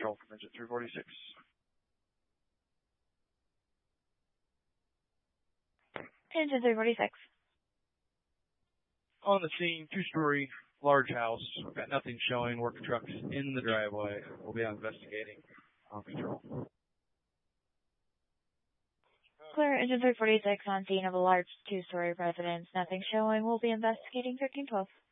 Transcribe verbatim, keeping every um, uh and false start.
control from engine three forty-six. Engine three forty-six. On the scene, two-story, large house. We've got nothing showing. Work trucks in the driveway. We'll be investigating on control. Clear, engine three forty-six on scene of a large two-story residence. Nothing showing. We'll be investigating thirteen twelve.